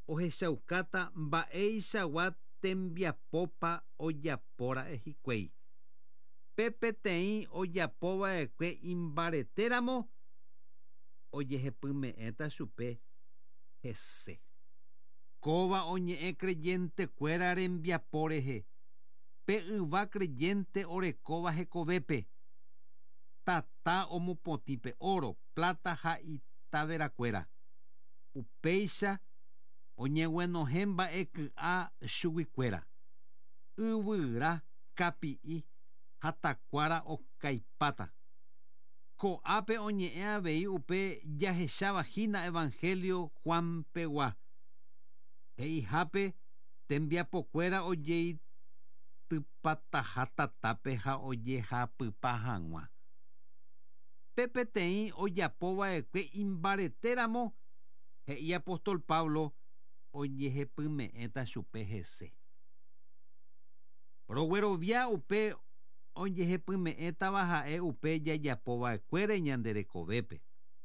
ohechaukáta mba'eichagua tembiapópa ojapóra'e hikuái. Pe peteĩ ojapova'ekue imbaretéramo ojehepyme'ẽta chupe hese. Kóva oñe'ẽ creyentekuéra rembiapo rehe. Pe yva creyente orekóva hekovépe. Tata omopotĩpe oro, plata ha itaverakuéra. Upéicha oñeguenohẽ mba'eky'a chuguikuéra. Yvyra, kapi'i ha takuára okaipáta. Ko'ápe oñe'ẽ avei upe jahechavahína Evangelio Juan pegua. He'ihápe tembiapokuéra ojeitýpataha tatápe ha ojehapypa hag̃ua. Pe peteĩ ojapova'ekue imbaretéramo, he'i apóstol Pablo ojehepyme'ẽta chupe hese. Roguerovia upe ojehepyme'ẽtava ha'e upe jajapova'ekuére ñande rekovépe.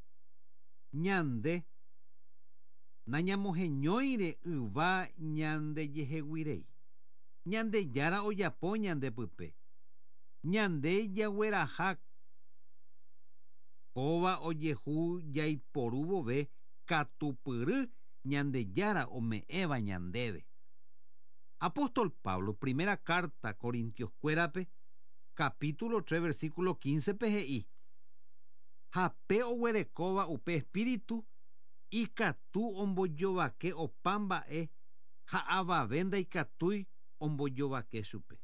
Ñande nañamoheñóire yva ñandejeguirei. Ñandejára ojapo ñande pype. Ñande jagueraha kóva ojehu jaiporu vove katupyry ñandejára ome'ẽva ñandéve. Apóstol Pablo, primera carta Corintioskuérape, capítulo 3, versículo 15 pe he'i. Hape oguerekóva upe espíritu ikatu ombojovake opa mba'e ha avave ndaikatúi ombojovake chupe.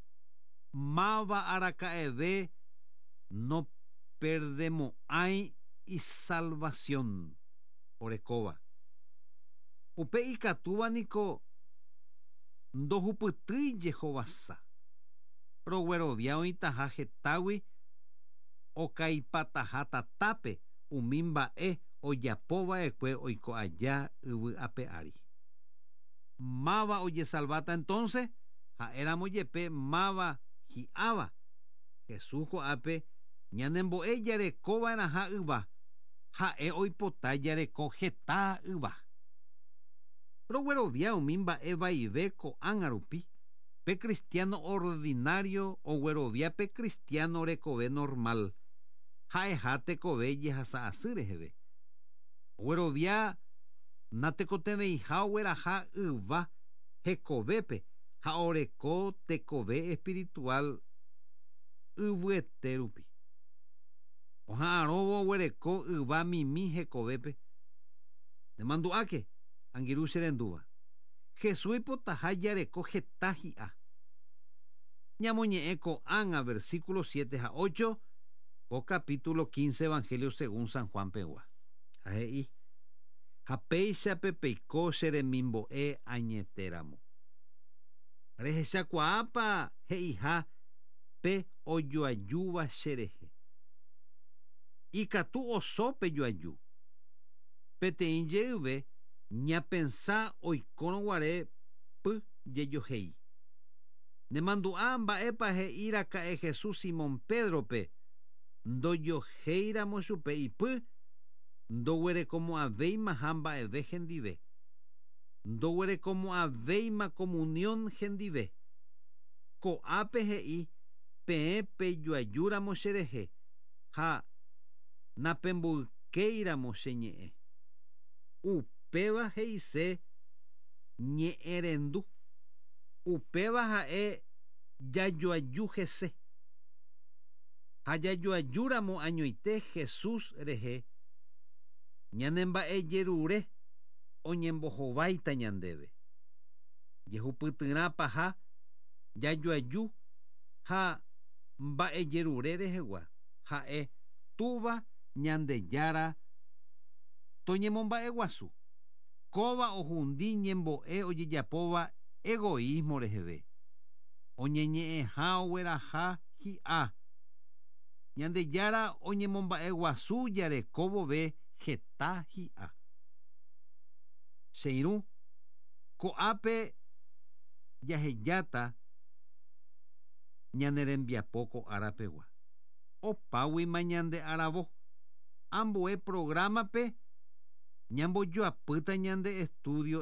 Máva araka'eve no perdemo'ãi y salvación orekóva. Upe ikatúva niko ndohupytýi jehovasa. Roguerovia oĩtaha hetágui okaipataha tatápe umi mba'e ojapova'ekue oiko aja yvy ape ári. Máva ojesalvata entonces ha'éramo jepe máva hi'áva. Jesús ko'ápe ñanembo'e jarekova'erãha yva ha'e oipota jareko heta yva. Roguerovia umi mba'e vaive ko'ág̃a rupi. Pe cristiano ordinario oguerovia pe cristiano rekove normal. Ha'eha tekove jehasa asy reheve. Oguerovia natekotevẽiha ogueraha yva hekovépe ha oreko tekove espiritual yvyete rupi. Oha'ãróvo oguereko yva mimi hekovépe. Nemandu'áke angirũ che rendúva. Jesús ipotaha jareko heta hi'a. Ñamoñe'ẽ ko'ág̃a versículo 7 ha 8 ko capítulo 15 Evangelio según San Juan pegua. Ahe'i. Ha péichape peiko che remimbo'e añetéramo. Rehechakuaápa he'iha pe ojoajúva cherehe. Ikatu osópe joaju. Peteĩ jeyve ñapensá oikórõguare py jejohéi. Nemandu'a mba'épa he'íraka'e Jesús Simón Pedrope ndojohéiramo chupe ipy ndoguerekomo'ãvéima ha mba'eve hendive. Ndoguerekomo'ãvéima comunión hendive. Ko'ápe he'i peẽ pejoajúramo cherehe ha napemboykéiramo cheñe'ẽ. Upéva he'ise ñe'ẽrendu. Upéva ha'e jajoaju hese. Ha jajoajúramo añoite Jesús rehe ñanemba'ejerure oñembohováita ñandéve. Jehupytyrã paha jajoaju ha mba'ejerure rehegua ha'e túva ñandejára toñemomba'eguasu. Kóva ohundi ñembo'e ojejapóva egoísmo reheve. Oñeñe'ẽha ogueraha hi'a. Ñandejára oñemomba'eguasu jareko vove heta hi'a. Che irũ ko'ápe jahejáta ñane rembiapo ko árapegua. Opáguima ñande aravo. Ambue programape ñambojoapýta ñande estudio